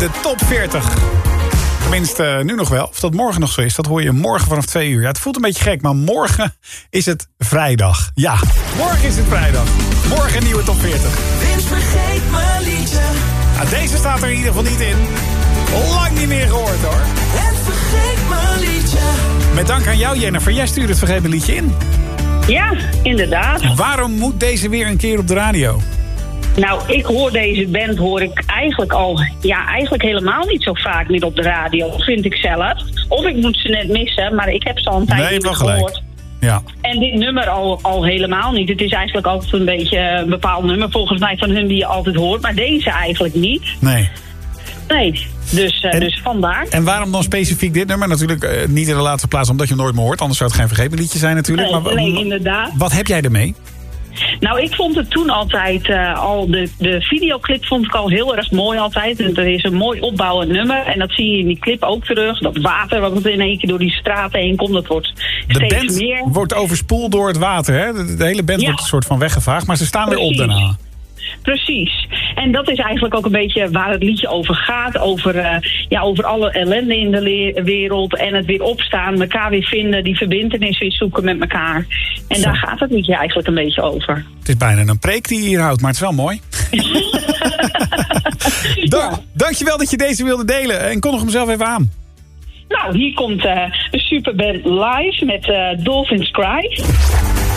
de top 40. Tenminste, nu nog wel. Of dat morgen nog zo is, dat hoor je morgen vanaf 2 uur. Ja, het voelt een beetje gek, maar morgen is het vrijdag. Ja, morgen is het vrijdag. Morgen een nieuwe top 40. Vince, vergeet mijn liedje. Nou, deze staat er in ieder geval niet in. Lang niet meer gehoord, hoor. Het vergeet mijn liedje. Met dank aan jou, Jennifer. Jij stuurt het vergeten liedje in. Ja, inderdaad. Waarom moet deze weer een keer op de radio? Nou, deze band hoor ik eigenlijk helemaal niet zo vaak meer op de radio, vind ik zelf. Of ik moet ze net missen, maar ik heb ze al een tijd niet meer gehoord. Ja. En dit nummer al helemaal niet. Het is eigenlijk altijd een beetje een bepaald nummer volgens mij van hun die je altijd hoort. Maar deze eigenlijk niet. Nee. Nee, dus vandaar. En waarom dan specifiek dit nummer? Natuurlijk niet in de laatste plaats omdat je hem nooit meer hoort. Anders zou het geen vergeten liedje zijn natuurlijk. Nee, inderdaad. Wat heb jij ermee? Nou, ik vond het toen altijd de videoclip vond ik al heel erg mooi altijd. En er is een mooi opbouwend nummer. En dat zie je in die clip ook terug. Dat water wat in één keer door die straten heen komt, dat wordt steeds meer. De band wordt overspoeld door het water, hè? De hele band wordt een soort van weggevaagd. Maar ze staan weer op daarna. Precies. En dat is eigenlijk ook een beetje waar het liedje over gaat. Over alle ellende in de wereld. En het weer opstaan, elkaar weer vinden. Die verbintenis weer zoeken met elkaar. En daar gaat het liedje eigenlijk een beetje over. Het is bijna een preek die je hier houdt, maar het is wel mooi. Dankjewel dat je deze wilde delen. En kondig hem zelf even aan. Nou, hier komt een superband live met Dolphins Cry.